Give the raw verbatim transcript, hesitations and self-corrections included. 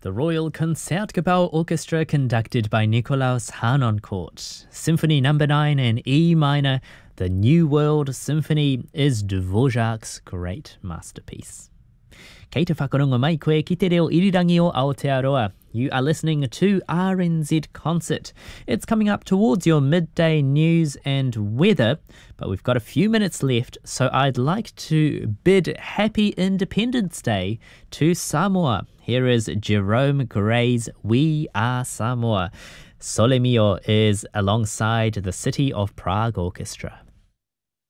The Royal Concertgebouw Orchestra conducted by Nikolaus Harnoncourt. Symphony number nine in E minor, the New World Symphony is Dvorak's great masterpiece. Kei te whakarongo mai koe ki te reo irirangi o Aotearoa. You are listening to R N Z Concert. It's coming up towards your midday news and weather, but we've got a few minutes left, so I'd like to bid Happy Independence Day to Samoa. Here is Jerome Gray's We Are Samoa. Sole Mio is alongside the City of Prague Orchestra.